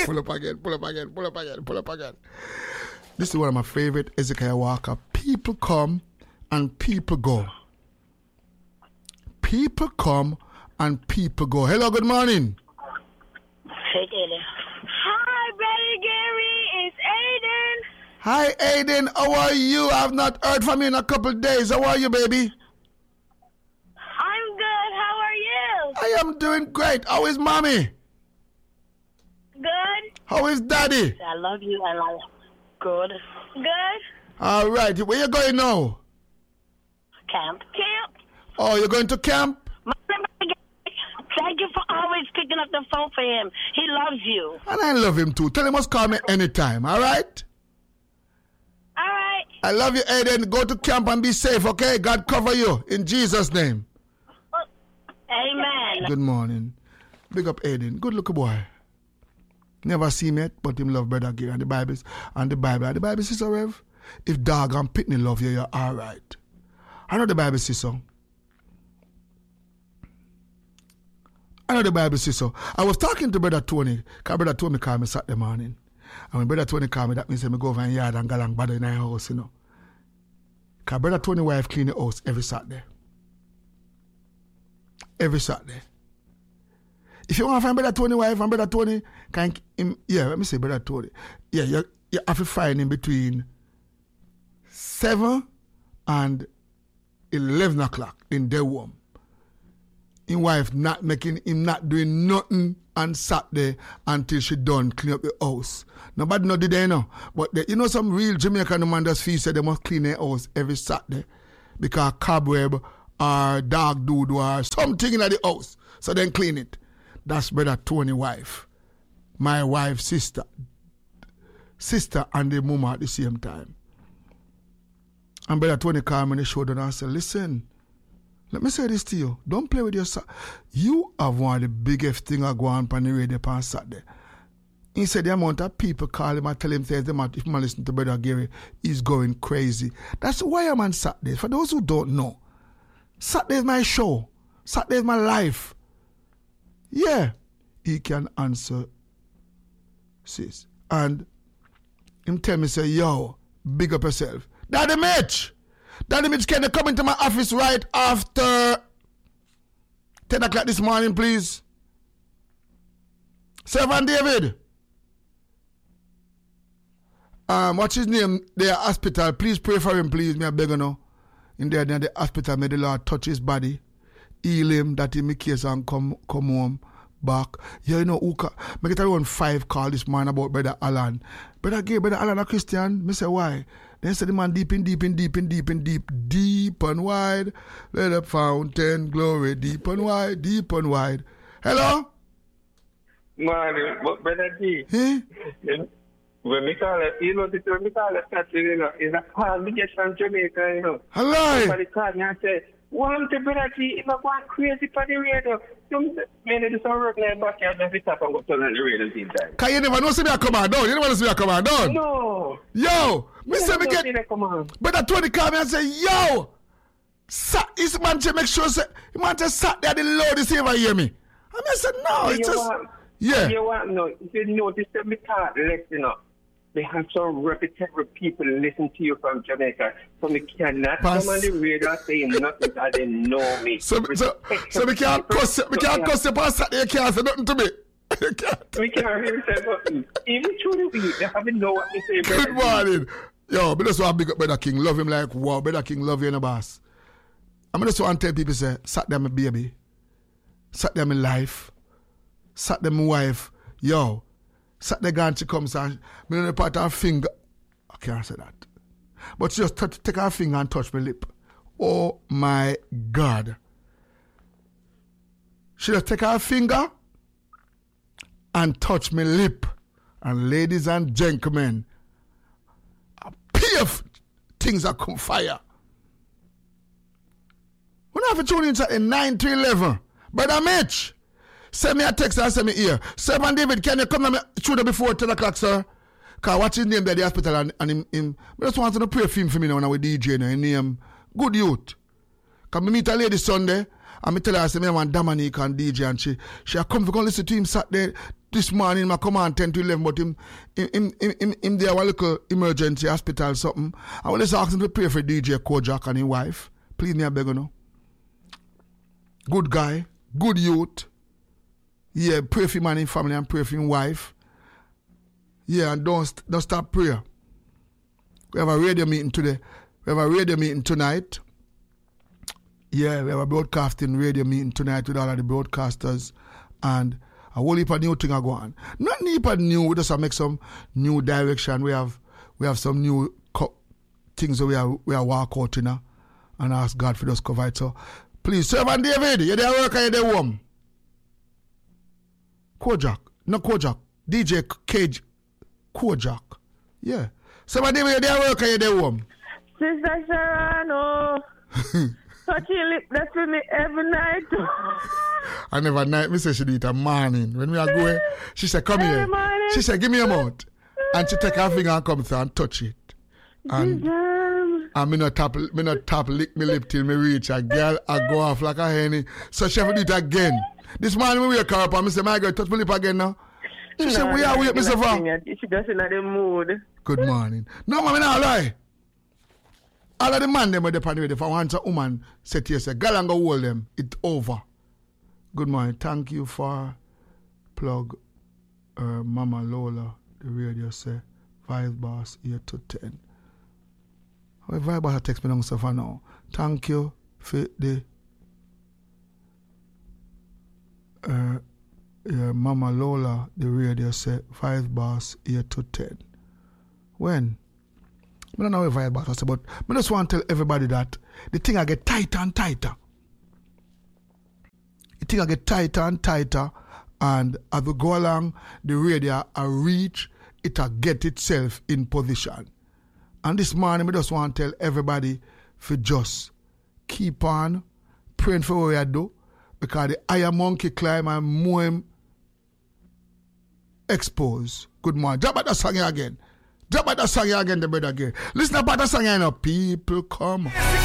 Pull up again. This is one of my favorite Ezekiel Walker. People come and people go. People come and people go. Hello, good morning. Hey, Aiden. Hi, Brother Gary. It's Aiden. Hi, Aiden. How are you? I've not heard from you in a couple of days. How are you, baby? I'm good. How are you? I am doing great. How is mommy? Good. How is daddy? I love you. I love you. Good. Good. All right. Where you going now? Camp. Oh, you're going to camp? Thank you for always picking up the phone for him. He loves you. And I love him too. Tell him must call me anytime, all right? All right. I love you, Aiden. Go to camp and be safe, okay? God cover you in Jesus' name. Amen. Good morning. Big up Aiden. Good looking boy. Never seen yet, but him love Brother Gary and the Bible. And the Bible says so, Rev. If dog and pitney love you, you're all right. I know the Bible says so. I was talking to Brother Tony, because Brother Tony called me Saturday morning. And when Brother Tony called me, that means I go over in the yard and go along bother in the house, you know. Because Brother Tony's wife clean the house every Saturday. Every Saturday. If you want to find Brother Tony's wife and Brother Tony, let me say Brother Tony. Yeah, you have to find him between 7 and 11 o'clock in their home. His wife not doing nothing on Saturday until she done clean up the house. Nobody know they know. But some real Jamaican man just feel say they must clean their house every Saturday because cobweb or dog dude or something in the house. So then clean it. That's Brother Tony's wife. My wife's sister. Sister and the mama at the same time. And Brother Tony called me on the shoulder and said, listen, let me say this to you. Don't play with your son. You have one of the biggest things that go on the radio on Saturday. He said the amount of people call him and tell him things, if man listen to Brother Gary, he's going crazy. That's why I'm on Saturday. For those who don't know, Saturday is my show. Saturday is my life. Yeah. He can answer, sis. And him tell me, say, yo, big up yourself. Daddy Mitch, can you come into my office right after 10 o'clock this morning, please? Servant David. What's his name? The hospital. Please pray for him, please. Me I beg you now. In there, the hospital, may the Lord touch his body, heal him, that he make case and come home back. Yeah, you know, I get around 5 calls this morning about Brother Alan. Brother Alan a Christian. Me say why? Then say the man deep and wide. Let the fountain glory deep and wide. Hello? Man, Brother G. Huh? When we call it, Saturday, it's a call we get from Jamaica, you know. Hello? Somebody called me and said, "Want to Brother G, if I go crazy for the radio, some men do some work in the backyard and sit up and go turn on the radio same time." Because you never know see me a come on down. You never know see me a come on down. No. Yo, me say me get. Brother Tony call me and say, yo, this man to make sure say, he man just sat there the Lord is ever hear me. And I said, no, it's just. Yeah. You want no, if you notice that me talk less, you know. They have some reputable people listen to you from Jamaica. So we cannot come on the radio saying nothing because they know me. So we can't cuss you past Saturday, you can't say nothing to me. We can't really say nothing. Even through the week, they haven't know what to say. Good morning. Yo, but that's why I big up Brother King. Love him like wow. Brother King love you in the boss. I'm just want to tell people say, Saturday my baby. Saturday my life. Saturday my wife. Yo. Saturday gone she comes and me only put her finger. I can't say that. But she just take her finger and touch my lip. Oh my God. She just take her finger and touch my lip. And ladies and gentlemen, a PF things that come fire. We don't have to tune in at 9 to 11. Brother Mitch. Send me a text and send me here. Servant David, can you come through there before 10 o'clock, sir? Because what's his name there at the hospital and him I just want to pray for him for me now when I was DJ now. His name, Good Youth. Because I meet a lady Sunday and I tell her I say, I want Dominique and DJ and she come to go listen to him Saturday this morning, I come on 10 to 11, but him there a little emergency hospital or something. I want to ask him to pray for DJ Kojak and his wife. Please, me I beg you now. Good guy, good youth. Yeah, pray for him and his family and pray for his wife. Yeah, and don't stop prayer. We have a radio meeting today. We have a radio meeting tonight. Yeah, we have a broadcasting radio meeting tonight with all of the broadcasters. And a whole heap of new thing are going on. Not heap of new, we just make some new direction. We have some new things that we are walk out in and ask God for us cover it. So please, Servant David, you're there work or you're there home? Kojak. No Kojak. DJ Cage Kojak. Yeah. Servant David, you're there work or you're there home? Sister Sharano. Touch your lip, that's for me every night. I never night, me say she do it a morning. When we are going, she said, come here. Morning. She said, give me a mouth. And she take her finger and come through and touch it. And me not tap lick me lip till me reach a girl, I go off like a henny. So she have to do it again. This morning we wake her up and me say, my girl, touch my lip again now. She said, we are wait, Mr. Van. She just in the mood. Good morning. No, mommy, not lie. All of the man them are the pan if I want a woman say to yourself, girl and go hold them, it's over. Good morning. Thank you for plug Mama Lola, the radio say, Vice Boss 8 to 10. Well, Vice Boss text me down so far now. Thank you for the Mama Lola, the radio say, Vice Boss 8 to 10. When? I don't know if I about us, but I just want to tell everybody that the thing I get tighter and tighter. The thing I get tighter and tighter, and as we go along, the radio I reach, it will get itself in position. And this morning, I just want to tell everybody to just keep on praying for what we do, because the higher monkey climb and more exposed. Good morning. Drop at the song again. Drop at the song again, the brother again. Listen about the song, you know. People come.